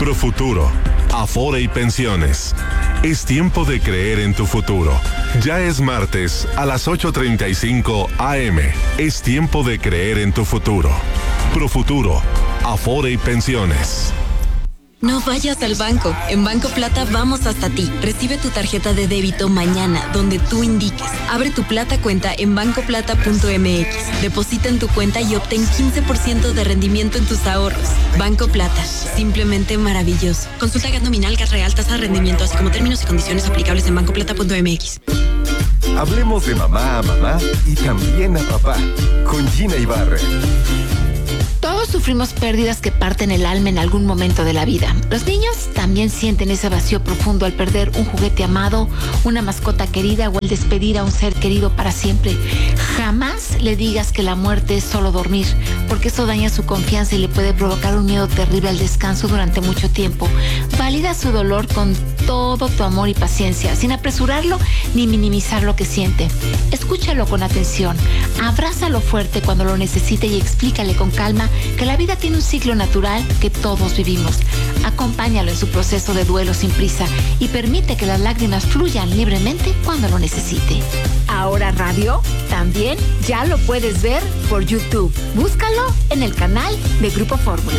Profuturo, Afore y Pensiones. Es tiempo de creer en tu futuro. Ya es martes a las 8:35 AM. Es tiempo de creer en tu futuro. Profuturo, Afore y Pensiones. No vayas al banco. En Banco Plata vamos hasta ti. Recibe tu tarjeta de débito mañana, donde tú indiques. Abre tu Plata cuenta en bancoplata.mx. Deposita en tu cuenta y obtén 15% de rendimiento en tus ahorros. Banco Plata. Simplemente maravilloso. Consulta GAT nominal, GAT real, tasa de rendimiento, así como términos y condiciones aplicables en bancoplata.mx. Hablemos de mamá a mamá y también a papá. Con Gina Ibarra. Todos sufrimos pérdidas que parten el alma en algún momento de la vida. Los niños también sienten ese vacío profundo al perder un juguete amado, una mascota querida o al despedir a un ser querido para siempre. Jamás le digas que la muerte es solo dormir, porque eso daña su confianza y le puede provocar un miedo terrible al descanso durante mucho tiempo. Valida su dolor con todo tu amor y paciencia, sin apresurarlo ni minimizar lo que siente. Escúchalo con atención, abrázalo fuerte cuando lo necesite y explícale con calma que la vida tiene un ciclo natural que todos vivimos. Acompáñalo en su proceso de duelo sin prisa y permite que las lágrimas fluyan libremente cuando lo necesite. Ahora Radio también ya lo puedes ver por YouTube. Búscalo en el canal de Grupo Fórmula.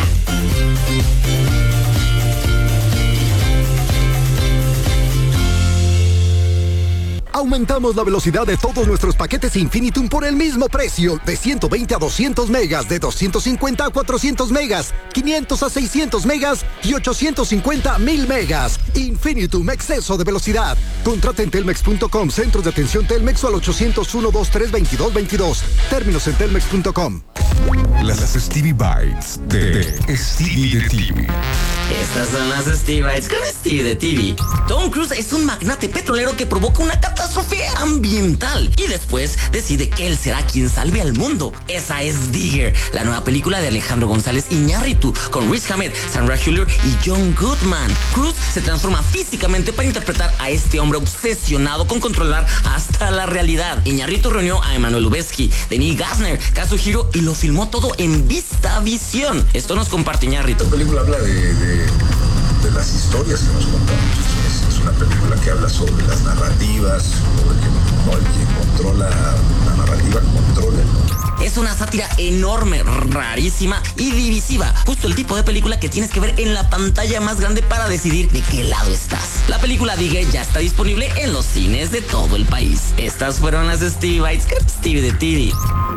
Aumentamos la velocidad de todos nuestros paquetes Infinitum por el mismo precio, de 120 a 200 megas, de 250 a 400 megas, 500 a 600 megas y 850 a 1000 megas. Infinitum, exceso de velocidad. Contrata en telmex.com, centros de atención Telmex o al 801-223-2222. Términos en telmex.com. Las Stevie Bites de Stevie de TV. Estas son las Stevie Bites con Stevie de TV. Tom Cruise es un magnate petrolero que provoca una catástrofe ambiental y después decide que él será quien salve al mundo. Esa es Digger, la nueva película de Alejandro González Iñárritu con Riz Ahmed, Sandra Hüller y John Goodman. Cruise se transforma físicamente para interpretar a este hombre obsesionado con controlar hasta la realidad. Iñárritu reunió a Emmanuel Lubezki, Denis Gassner, Kazuhiro y lo filmó todo en VistaVision. Esto nos comparte Iñárritu. Esta película habla de las historias que nos contamos. Es una película que habla sobre las narrativas, sobre que el que controla la narrativa controla. Es una sátira enorme, rarísima y divisiva. Justo el tipo de película que tienes que ver en la pantalla más grande para decidir de qué lado estás. La película Digger ya está disponible en los cines de todo el país. Estas fueron las Stevie Bites con Stevie de TV.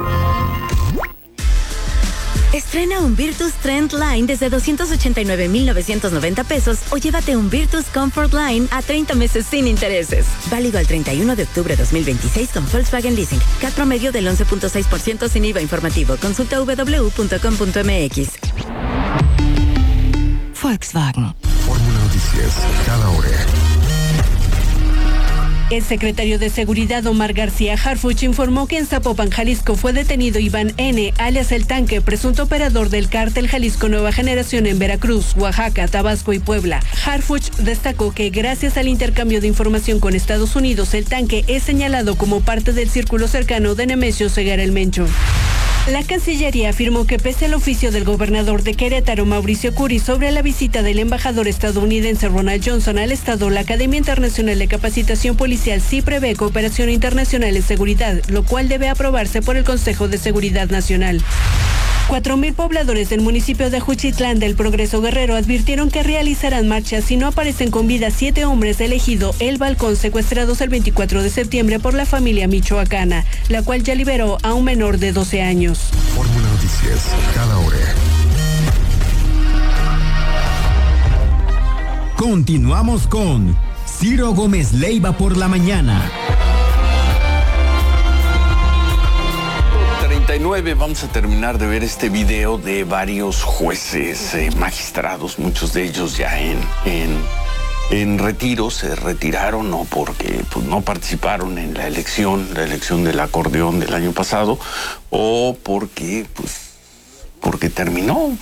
Estrena un Virtus Trend Line desde 289,990 pesos o llévate un Virtus Comfort Line a 30 meses sin intereses. Válido al 31 de octubre de 2026 con Volkswagen Leasing. CAT promedio del 11.6% sin IVA informativo. Consulta www.com.mx. Volkswagen. Fórmula Noticias, cada hora. El secretario de Seguridad Omar García Harfuch informó que en Zapopan, Jalisco, fue detenido Iván N., alias El Tanque, presunto operador del cártel Jalisco Nueva Generación en Veracruz, Oaxaca, Tabasco y Puebla. Harfuch destacó que gracias al intercambio de información con Estados Unidos, El Tanque es señalado como parte del círculo cercano de Nemesio Segarra el Mencho. La Cancillería afirmó que pese al oficio del gobernador de Querétaro, Mauricio Curi, sobre la visita del embajador estadounidense Ronald Johnson al estado, la Academia Internacional de Capacitación Policial sí prevé cooperación internacional en seguridad, lo cual debe aprobarse por el Consejo de Seguridad Nacional. 4,000 pobladores del municipio de Juchitlán del Progreso Guerrero advirtieron que realizarán marchas si no aparecen con vida 7 hombres del ejido El Balcón secuestrados el 24 de septiembre por la familia michoacana, la cual ya liberó a un menor de 12 años. Fórmula Noticias, cada hora. Continuamos con Ciro Gómez Leiva por la mañana. 39, vamos a terminar de ver este video de varios jueces, magistrados, muchos de ellos ya en retiro, se retiraron o porque pues, no participaron en la elección del acordeón del año pasado, o porque terminó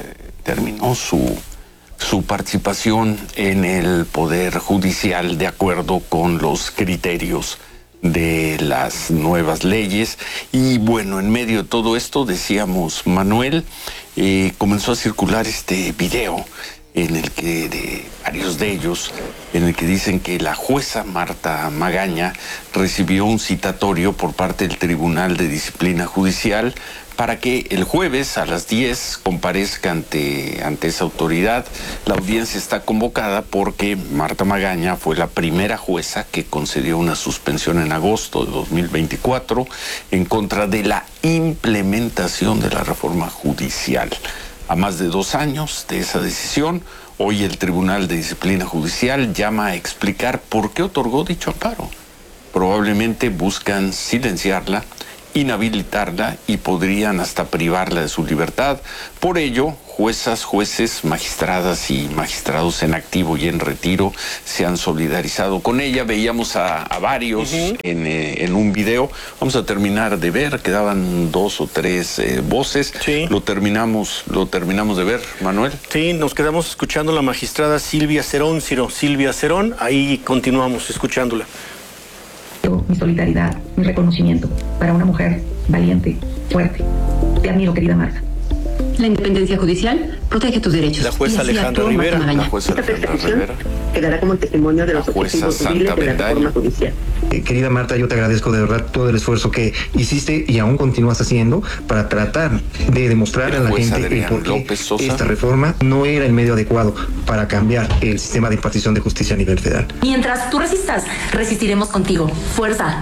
su participación en el Poder Judicial de acuerdo con los criterios de las nuevas leyes. Y bueno, en medio de todo esto, decíamos, Manuel, comenzó a circular este video de varios de ellos, en el que dicen que la jueza Marta Magaña recibió un citatorio por parte del Tribunal de Disciplina Judicial para que el jueves a las 10 comparezca ante esa autoridad. La audiencia está convocada porque Marta Magaña fue la primera jueza que concedió una suspensión en agosto de 2024 en contra de la implementación de la reforma judicial. A más de 2 años de esa decisión, hoy el Tribunal de Disciplina Judicial llama a explicar por qué otorgó dicho amparo. Probablemente buscan silenciarla, inhabilitarla y podrían hasta privarla de su libertad. Por ello, juezas, jueces, magistradas y magistrados en activo y en retiro se han solidarizado con ella. Veíamos a varios en un video. Vamos a terminar de ver, quedaban 2 o 3 voces. Sí. Lo terminamos de ver, Manuel. Sí, nos quedamos escuchando a la magistrada Silvia Cerón, Silvia Cerón, ahí continuamos escuchándola. Mi solidaridad, mi reconocimiento para una mujer valiente, fuerte. Te admiro, querida Marta. La independencia judicial protege tus derechos. La jueza Alejandra Rivera. Esta persecución quedará como testimonio de los objetivos civiles de la reforma judicial. Querida Marta, yo te agradezco de verdad todo el esfuerzo que hiciste y aún continúas haciendo para tratar de demostrarle a la gente por qué esta reforma no era el medio adecuado para cambiar el sistema de impartición de justicia a nivel federal. Mientras tú resistas, resistiremos contigo. Fuerza.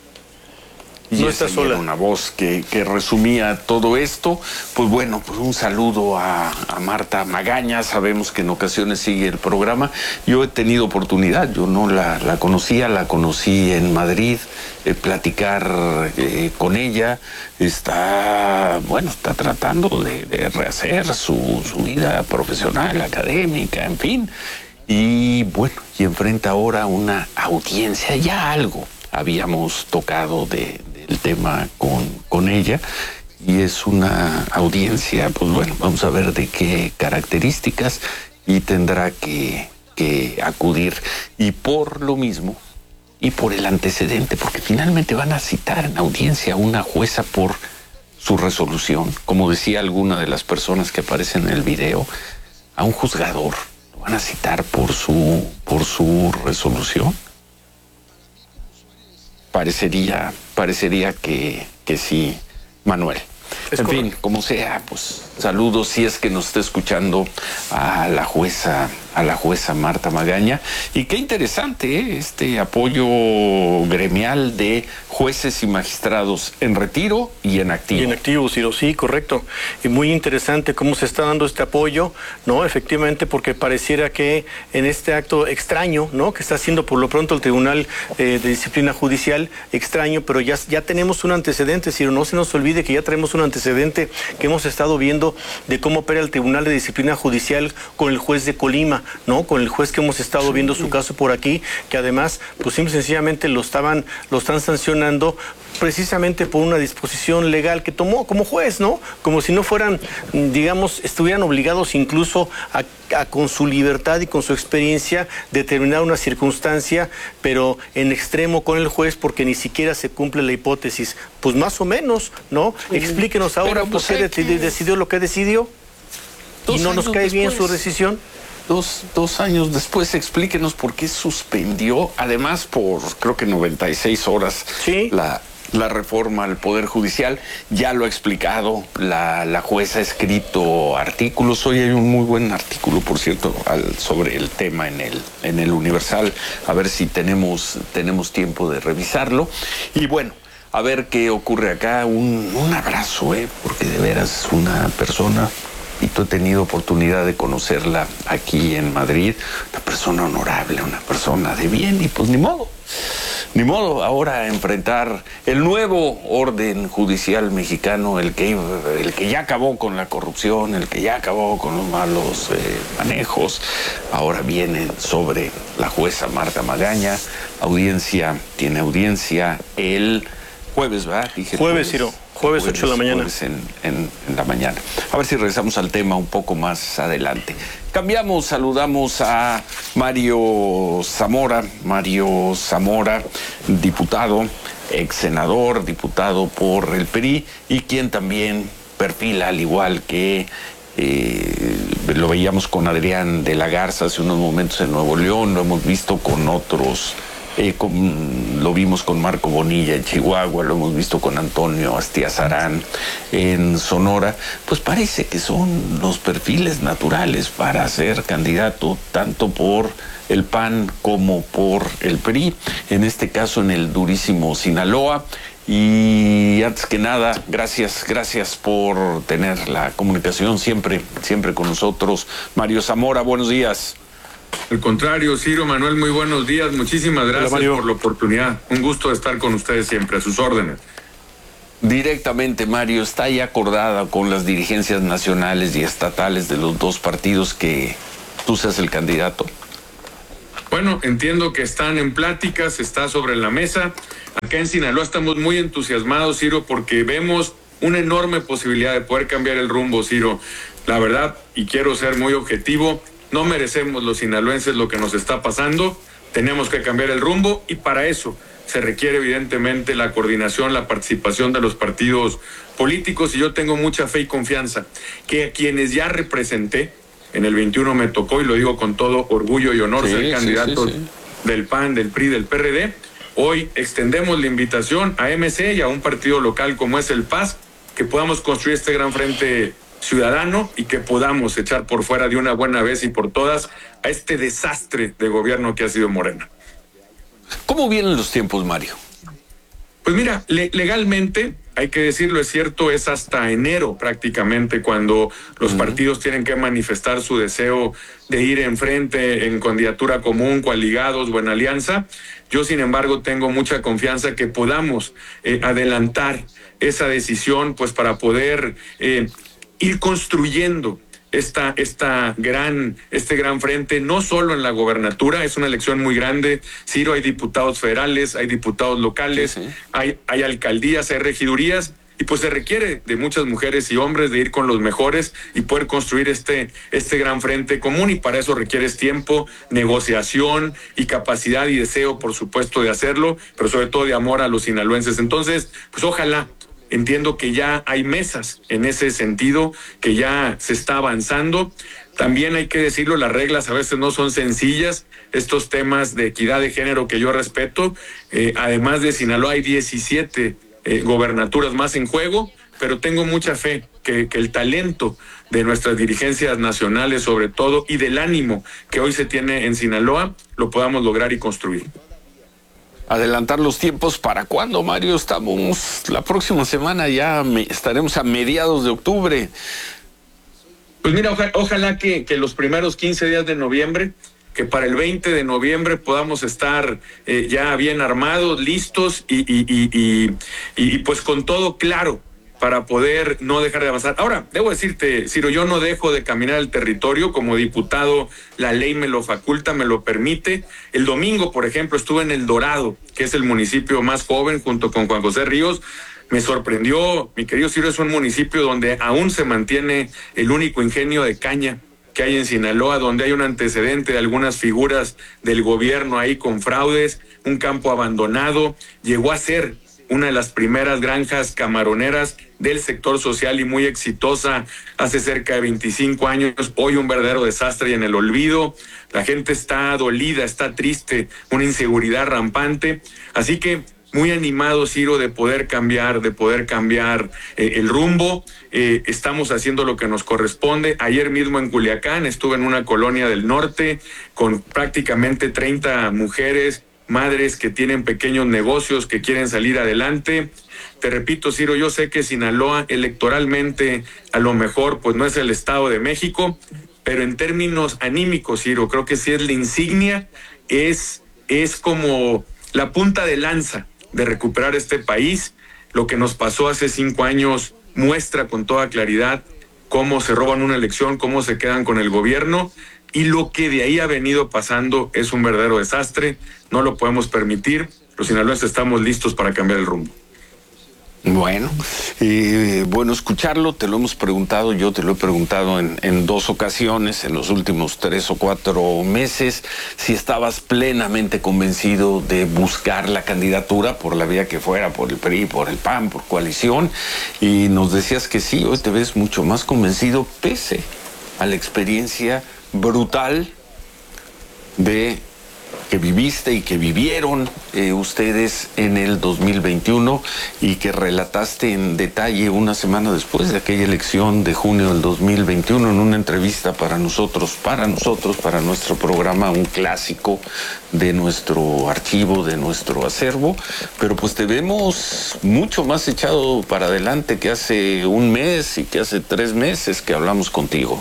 Y no está sola. Una voz que resumía todo esto. Pues bueno, pues un saludo a Marta Magaña. Sabemos que en ocasiones sigue el programa. Yo he tenido oportunidad, yo no la conocía, la conocí en Madrid, platicar con ella. Está tratando de rehacer su vida profesional, académica, en fin. Y bueno, y enfrenta ahora una audiencia, ya algo habíamos tocado del tema con ella, y es una audiencia, pues bueno, vamos a ver de qué características, y tendrá que acudir, y por lo mismo, y por el antecedente, porque finalmente van a citar en audiencia a una jueza por su resolución, como decía alguna de las personas que aparecen en el video, a un juzgador, lo van a citar por su resolución. Parecería que sí, Manuel. En fin, como sea, pues saludos si es que nos está escuchando a la jueza Marta Magaña. Y qué interesante, este apoyo gremial de jueces y magistrados en retiro y en activo. Y en activo, Ciro, sí, correcto. Y muy interesante cómo se está dando este apoyo, ¿no? Efectivamente, porque pareciera que en este acto extraño, ¿no?, que está haciendo por lo pronto el Tribunal de Disciplina Judicial, extraño, pero ya tenemos un antecedente, Ciro, no se nos olvide que ya tenemos un antecedente que hemos estado viendo de cómo opera el Tribunal de Disciplina Judicial con el juez de Colima, ¿no?, con el juez que hemos estado viendo su caso por aquí, que además, pues simple y sencillamente lo están sancionando precisamente por una disposición legal que tomó como juez, ¿no? Como si no fueran, digamos, estuvieran obligados incluso a con su libertad y con su experiencia determinar una circunstancia, pero en extremo con el juez, porque ni siquiera se cumple la hipótesis. Pues más o menos, ¿no? Explíquenos ahora por qué decidió lo que decidió y no nos cae bien su decisión. 2 años después, explíquenos por qué suspendió, además por creo que 96 horas, ¿sí?, la reforma al Poder Judicial. Ya lo ha explicado, la jueza ha escrito artículos. Hoy hay un muy buen artículo, por cierto, sobre el tema en el Universal. A ver si tenemos tiempo de revisarlo. Y bueno, a ver qué ocurre acá. Un abrazo, porque de veras una persona, y tú he tenido oportunidad de conocerla aquí en Madrid, una persona honorable, una persona de bien, y pues ni modo ahora enfrentar el nuevo orden judicial mexicano, el que ya acabó con la corrupción, el que ya acabó con los malos manejos. Ahora vienen sobre la jueza Marta Magaña. Tiene audiencia el jueves, ¿verdad? Jueves, Ciro. Jueves 8 de la mañana. En la mañana. A ver si regresamos al tema un poco más adelante. Cambiamos, saludamos a Mario Zamora, diputado, ex senador, diputado por el PRI, y quien también perfila, al igual que Lo veíamos con Adrián de la Garza hace unos momentos en Nuevo León, lo hemos visto con otros, lo vimos con Marco Bonilla en Chihuahua, lo hemos visto con Antonio Astiazarán en Sonora. Pues parece que son los perfiles naturales para ser candidato tanto por el PAN como por el PRI, en este caso en el durísimo Sinaloa. Y antes que nada, gracias por tener la comunicación siempre con nosotros. Mario Zamora, buenos días. Al contrario, Ciro, Manuel, muy buenos días. Muchísimas gracias por la oportunidad. Un gusto estar con ustedes siempre, a sus órdenes. Directamente, Mario, ¿está ya acordada con las dirigencias nacionales y estatales de los dos partidos que tú seas el candidato? Bueno, entiendo que están en pláticas, está sobre la mesa. Acá en Sinaloa estamos muy entusiasmados, Ciro, porque vemos una enorme posibilidad de poder cambiar el rumbo, Ciro. La verdad, y quiero ser muy objetivo, no merecemos los sinaloenses lo que nos está pasando. Tenemos que cambiar el rumbo y para eso se requiere evidentemente la coordinación, la participación de los partidos políticos, y yo tengo mucha fe y confianza que a quienes ya representé, en el 21 me tocó, y lo digo con todo orgullo y honor, ser candidato del PAN, del PRI, del PRD. Hoy extendemos la invitación a MC y a un partido local como es el PAS, que podamos construir este gran frente ciudadano y que podamos echar por fuera de una buena vez y por todas a este desastre de gobierno que ha sido Morena. ¿Cómo vienen los tiempos, Mario? Pues mira, legalmente, hay que decirlo, es cierto, es hasta enero prácticamente cuando los partidos tienen que manifestar su deseo de ir en frente, en candidatura común, coaligados o en alianza. Yo, sin embargo, tengo mucha confianza que podamos adelantar esa decisión, pues para poder ir construyendo este gran frente, no solo en la gobernatura. Es una elección muy grande, Ciro. Hay diputados federales, hay diputados locales, hay alcaldías, hay regidurías, y pues se requiere de muchas mujeres y hombres de ir con los mejores y poder construir este gran frente común, y para eso requieres tiempo, negociación y capacidad y deseo, por supuesto, de hacerlo, pero sobre todo de amor a los sinaloenses. Entonces, pues ojalá. Entiendo que ya hay mesas en ese sentido, que ya se está avanzando. También hay que decirlo, las reglas a veces no son sencillas. Estos temas de equidad de género que yo respeto, además de Sinaloa hay 17 gobernaturas más en juego, pero tengo mucha fe que el talento de nuestras dirigencias nacionales sobre todo y del ánimo que hoy se tiene en Sinaloa lo podamos lograr y construir. Adelantar los tiempos, ¿para cuándo, Mario? Estamos la próxima semana, ya estaremos a mediados de octubre. Pues mira, ojalá que los primeros 15 días de noviembre, que para el 20 de noviembre podamos estar ya bien armados, listos y pues con todo claro para poder no dejar de avanzar. Ahora, debo decirte, Ciro, yo no dejo de caminar el territorio. Como diputado, la ley me lo faculta, me lo permite. El domingo, por ejemplo, estuve en El Dorado, que es el municipio más joven, junto con Juan José Ríos. Me sorprendió, mi querido Ciro, es un municipio donde aún se mantiene el único ingenio de caña que hay en Sinaloa, donde hay un antecedente de algunas figuras del gobierno ahí con fraudes, un campo abandonado. Llegó a ser una de las primeras granjas camaroneras del sector social y muy exitosa hace cerca de 25 años. Hoy un verdadero desastre y en el olvido. La gente está dolida, está triste, una inseguridad rampante. Así que muy animado, Ciro, de poder cambiar el rumbo. Estamos haciendo lo que nos corresponde. Ayer mismo en Culiacán estuve en una colonia del norte con prácticamente 30 mujeres, madres que tienen pequeños negocios, que quieren salir adelante. Te repito, Ciro, yo sé que Sinaloa electoralmente a lo mejor pues no es el Estado de México, pero en términos anímicos, Ciro, creo que sí es la insignia, es como la punta de lanza de recuperar este país. Lo que nos pasó hace 5 años muestra con toda claridad cómo se roban una elección, cómo se quedan con el gobierno, y lo que de ahí ha venido pasando es un verdadero desastre. No lo podemos permitir. Los sinaloenses estamos listos para cambiar el rumbo. Bueno, bueno escucharlo, te lo hemos preguntado, yo te lo he preguntado en 2 ocasiones en los últimos 3 o 4 meses, si estabas plenamente convencido de buscar la candidatura por la vía que fuera, por el PRI, por el PAN, por coalición, y nos decías que sí, hoy te ves mucho más convencido pese a la experiencia brutal de que viviste y que vivieron ustedes en el 2021 y que relataste en detalle una semana después de aquella elección de junio del 2021 en una entrevista para nosotros, para nuestro programa, un clásico de nuestro archivo, de nuestro acervo, pero pues te vemos mucho más echado para adelante que hace un mes y que hace 3 meses que hablamos contigo.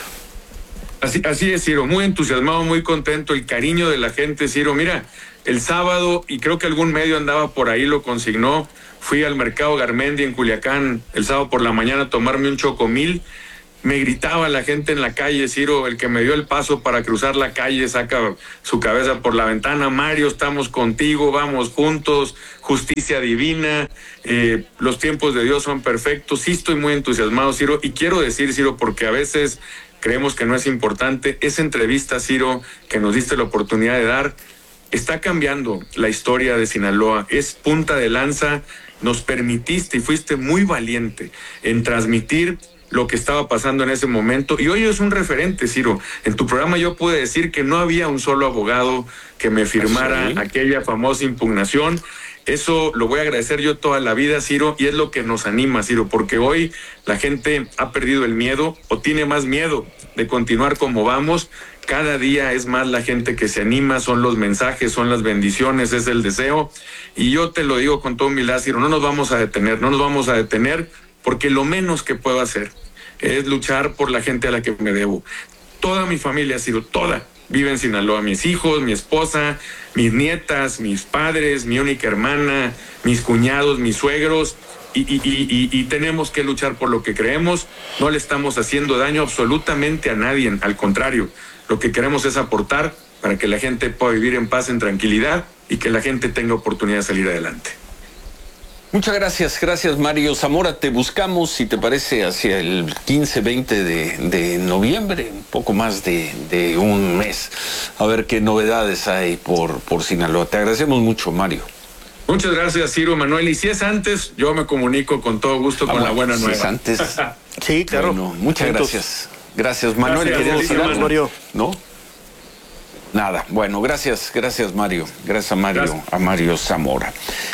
Así es, Ciro, muy entusiasmado, muy contento, el cariño de la gente, Ciro. Mira, el sábado, y creo que algún medio andaba por ahí, lo consignó, fui al mercado Garmendi en Culiacán el sábado por la mañana a tomarme un chocomil. Me gritaba la gente en la calle, Ciro, el que me dio el paso para cruzar la calle saca su cabeza por la ventana: Mario, estamos contigo, vamos juntos, justicia divina, los tiempos de Dios son perfectos. Sí, estoy muy entusiasmado, Ciro, y quiero decir, Ciro, porque a veces creemos que no es importante, esa entrevista, Ciro, que nos diste la oportunidad de dar, está cambiando la historia de Sinaloa, es punta de lanza, nos permitiste y fuiste muy valiente en transmitir lo que estaba pasando en ese momento, y hoy es un referente, Ciro. En tu programa yo pude decir que no había un solo abogado que me firmara aquella famosa impugnación. Eso lo voy a agradecer yo toda la vida, Ciro, y es lo que nos anima, Ciro, porque hoy la gente ha perdido el miedo o tiene más miedo de continuar como vamos. Cada día es más la gente que se anima, son los mensajes, son las bendiciones, es el deseo. Y yo te lo digo con toda humildad, Ciro, no nos vamos a detener porque lo menos que puedo hacer es luchar por la gente a la que me debo. Toda mi familia, Ciro, toda, vive en Sinaloa, mis hijos, mi esposa, mis nietas, mis padres, mi única hermana, mis cuñados, mis suegros, y tenemos que luchar por lo que creemos. No le estamos haciendo daño absolutamente a nadie, al contrario, lo que queremos es aportar para que la gente pueda vivir en paz, en tranquilidad, y que la gente tenga oportunidad de salir adelante. Muchas gracias Mario Zamora. Te buscamos, si te parece, hacia el 15-20 de noviembre, un poco más de un mes, a ver qué novedades hay por Sinaloa. Te agradecemos mucho, Mario. Muchas gracias, Ciro, Manuel. Y si es antes, yo me comunico con todo gusto con la buena nueva. Si es antes. Sí, claro. Bueno, muchas gracias. Gracias, Manuel. Gracias, Mario. ¿No? Nada, bueno, gracias Mario, gracias a Mario Zamora,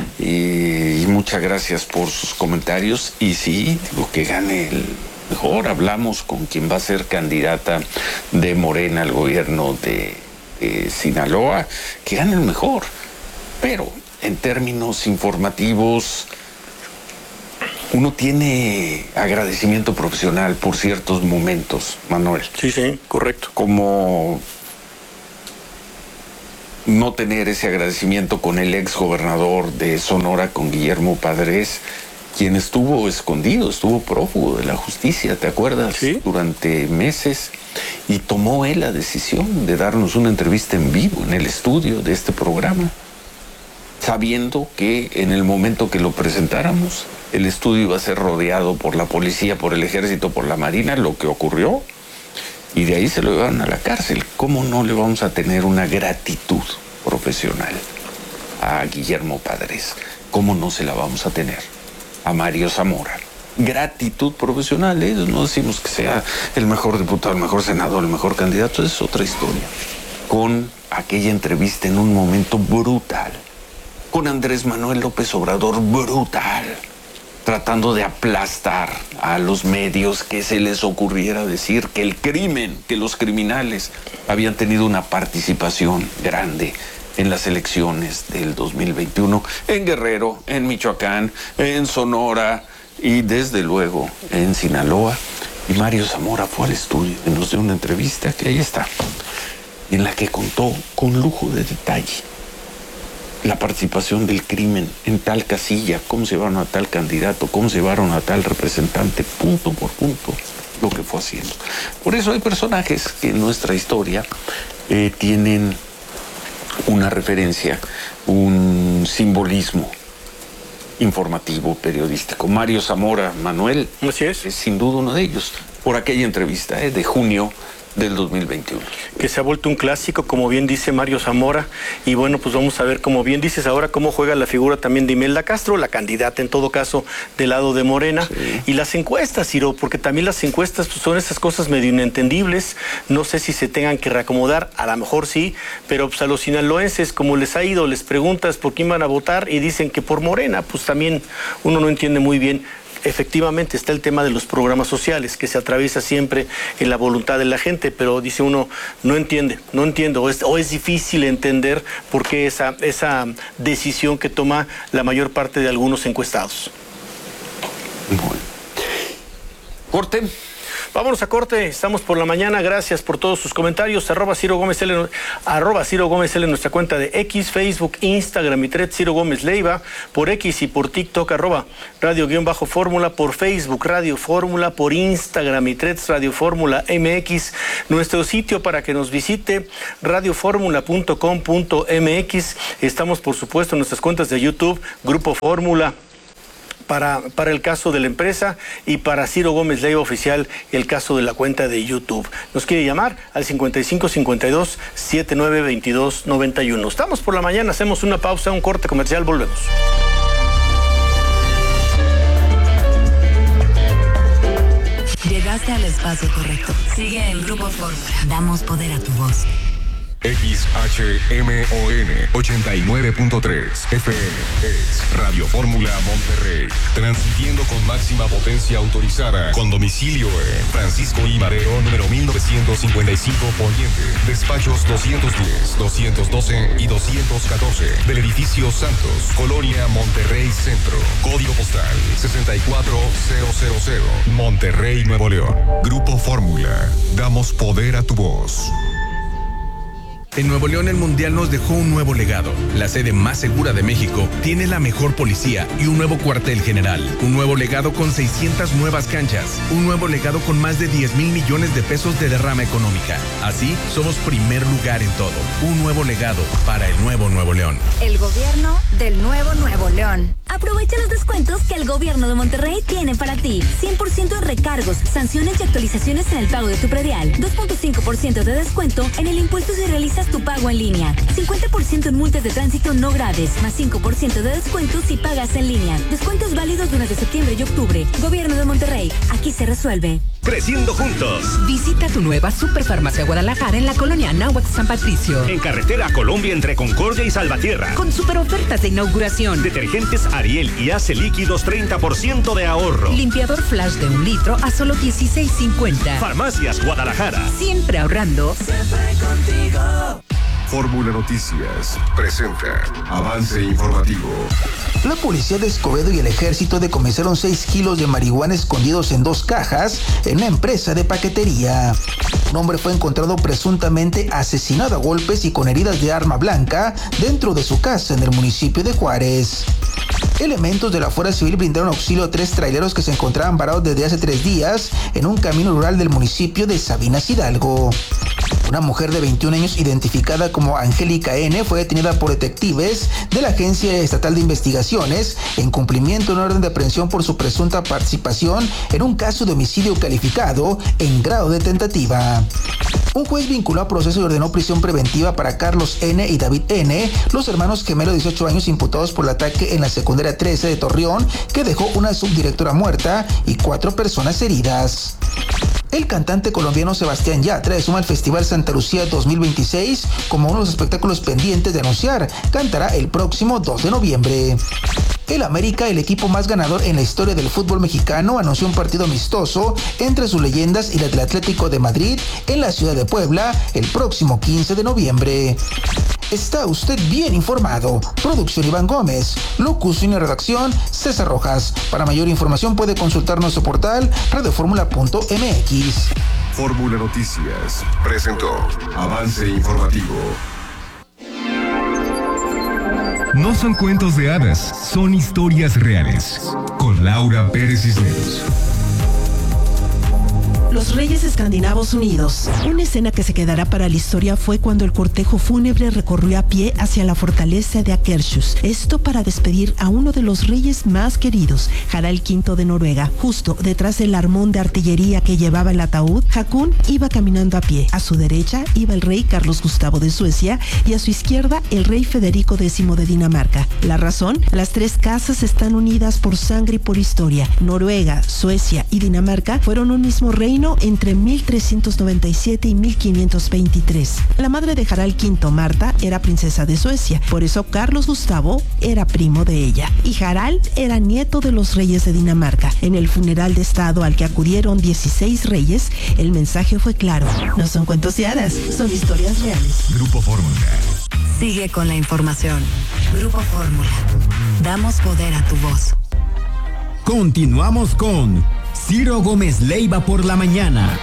y muchas gracias por sus comentarios. Y sí, digo, que gane el mejor. Hablamos con quien va a ser candidata de Morena al gobierno de Sinaloa, que gane el mejor, pero en términos informativos uno tiene agradecimiento profesional por ciertos momentos, Manuel. Sí, correcto. Como no tener ese agradecimiento con el ex gobernador de Sonora, con Guillermo Padres, quien estuvo escondido, estuvo prófugo de la justicia, ¿te acuerdas? Sí. Durante meses, y tomó él la decisión de darnos una entrevista en vivo en el estudio de este programa, sabiendo que en el momento que lo presentáramos, el estudio iba a ser rodeado por la policía, por el ejército, por la marina, lo que ocurrió. Y de ahí se lo llevaron a la cárcel. ¿Cómo no le vamos a tener una gratitud profesional a Guillermo Padres? ¿Cómo no se la vamos a tener a Mario Zamora? Gratitud profesional, ¿eh? No decimos que sea el mejor diputado, el mejor senador, el mejor candidato, es otra historia. Con aquella entrevista en un momento brutal, con Andrés Manuel López Obrador, brutal, tratando de aplastar a los medios que se les ocurriera decir que el crimen, que los criminales habían tenido una participación grande en las elecciones del 2021 en Guerrero, en Michoacán, en Sonora y desde luego en Sinaloa. Y Mario Zamora fue al estudio y nos dio una entrevista que ahí está, en la que contó con lujo de detalle la participación del crimen en tal casilla, cómo se llevaron a tal candidato, cómo se llevaron a tal representante, punto por punto, lo que fue haciendo. Por eso hay personajes que en nuestra historia tienen una referencia, un simbolismo informativo, periodístico. Mario Zamora, Manuel, así es sin duda uno de ellos, por aquella entrevista de junio del 2021. Que se ha vuelto un clásico, como bien dice Mario Zamora, y bueno, pues vamos a ver, como bien dices ahora, cómo juega la figura también de Imelda Castro, la candidata en todo caso del lado de Morena, y las encuestas, Ciro, porque también las encuestas pues, son esas cosas medio inentendibles, no sé si se tengan que reacomodar, a lo mejor sí, pero pues a los sinaloenses, como les ha ido, les preguntas por quién van a votar y dicen que por Morena, pues también uno no entiende muy bien. Efectivamente está el tema de los programas sociales que se atraviesa siempre en la voluntad de la gente, pero dice uno, no entiendo, o es difícil entender por qué esa decisión que toma la mayor parte de algunos encuestados. Bueno. Corte. Vámonos a corte, estamos por la mañana, gracias por todos sus comentarios, @Ciro Gómez L en nuestra cuenta de X, Facebook, Instagram y Threads, Ciro Gómez Leiva, por X y por TikTok, @Radio_Fórmula, por Facebook, Radio Fórmula, por Instagram y Threads, Radio Fórmula MX, nuestro sitio para que nos visite, radioformula.com.mx, estamos por supuesto en nuestras cuentas de YouTube, Grupo Fórmula, para el caso de la empresa y para Ciro Gómez Leiva Oficial el caso de la cuenta de YouTube. Nos quiere llamar al 5552-792291. Estamos por la mañana, hacemos una pausa, un corte comercial, volvemos. Llegaste al espacio correcto. Sigue en Grupo Fórmula. Damos poder a tu voz. XHMON 89.3 FM es Radio Fórmula Monterrey, transmitiendo con máxima potencia autorizada, con domicilio en Francisco I. Madero, número 1955 Poniente, despachos 210, 212 y 214 del edificio Santos, Colonia Monterrey Centro, código postal 64000, Monterrey, Nuevo León. Grupo Fórmula, damos poder a tu voz. En Nuevo León el Mundial nos dejó un nuevo legado. La sede más segura de México tiene la mejor policía y un nuevo cuartel general. Un nuevo legado con 600 nuevas canchas. Un nuevo legado con más de 10,000 millones de pesos de derrama económica. Así, somos primer lugar en todo. Un nuevo legado para el nuevo Nuevo León. El gobierno del nuevo Nuevo León. Aprovecha los descuentos que el gobierno de Monterrey tiene para ti. 100% en recargos, sanciones y actualizaciones en el pago de tu predial. 2.5% de descuento en el impuesto si realizas tu pago en línea. 50% en multas de tránsito no graves, más 5% de descuento si pagas en línea. Descuentos válidos durante septiembre y octubre. Gobierno de Monterrey, aquí se resuelve. Creciendo juntos. Visita tu nueva Superfarmacia Guadalajara en la colonia Anáhuac San Patricio. En carretera Colombia entre Concordia y Salvatierra. Con super ofertas de inauguración. Detergentes Ariel y Ace líquidos 30% de ahorro. Limpiador Flash de 1 litro a solo $16.50. Farmacias Guadalajara. Siempre ahorrando. Siempre contigo. Fórmula Noticias presenta avance informativo. La policía de Escobedo y el ejército decomisaron 6 kilos de marihuana escondidos en 2 cajas en una empresa de paquetería. Un hombre fue encontrado presuntamente asesinado a golpes y con heridas de arma blanca dentro de su casa en el municipio de Juárez. Elementos de la Fuerza Civil brindaron auxilio a 3 traileros que se encontraban varados desde hace 3 días en un camino rural del municipio de Sabinas, Hidalgo. Una mujer de 21 años identificada como Angélica N. fue detenida por detectives de la Agencia Estatal de Investigaciones en cumplimiento de una orden de aprehensión por su presunta participación en un caso de homicidio calificado en grado de tentativa. Un juez vinculó a proceso y ordenó prisión preventiva para Carlos N. y David N., los hermanos gemelos de 18 años imputados por el ataque en la secundaria 13 de Torreón, que dejó una subdirectora muerta y 4 personas heridas. El cantante colombiano Sebastián Yatra suma al Festival Santa Lucía 2026 como uno de los espectáculos pendientes de anunciar. Cantará el próximo 2 de noviembre. El América, el equipo más ganador en la historia del fútbol mexicano, anunció un partido amistoso entre sus leyendas y el del Atlético de Madrid en la ciudad de Puebla el próximo 15 de noviembre. Está usted bien informado. Producción Iván Gómez. Locución y redacción César Rojas. Para mayor información puede consultar nuestro portal radioformula.mx. Fórmula Noticias presentó avance informativo. No son cuentos de hadas, son historias reales. Con Laura Pérez Cisneros. los reyes escandinavos unidos. Una escena que se quedará para la historia fue cuando el cortejo fúnebre recorrió a pie hacia la fortaleza de Akershus. Esto para despedir a uno de los reyes más queridos, Harald V de Noruega. Justo detrás del armón de artillería que llevaba el ataúd, Haakon iba caminando a pie. A su derecha iba el rey Carlos Gustavo de Suecia y a su izquierda el rey Federico X de Dinamarca. La razón, las tres casas están unidas por sangre y por historia. Noruega, Suecia y Dinamarca fueron un mismo reino entre 1397 y 1523. La madre de Harald V, Marta, era princesa de Suecia, por eso Carlos Gustavo era primo de ella. Y Harald era nieto de los reyes de Dinamarca. En el funeral de estado al que acudieron 16 reyes, el mensaje fue claro. No son cuentos de hadas, son historias reales. Grupo Fórmula. Sigue con la información. Grupo Fórmula. Damos poder a tu voz. Continuamos con Ciro Gómez Leiva por la mañana.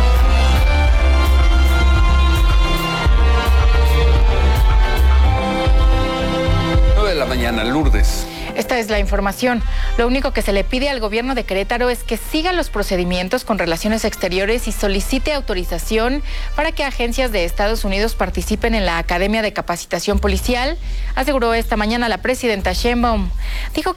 La mañana, Lourdes. Esta es la información. Lo único que se le pide al gobierno de Querétaro es que siga los procedimientos con relaciones exteriores y solicite autorización para que agencias de Estados Unidos participen en la Academia de Capacitación Policial, aseguró esta mañana la presidenta Sheinbaum. Dijo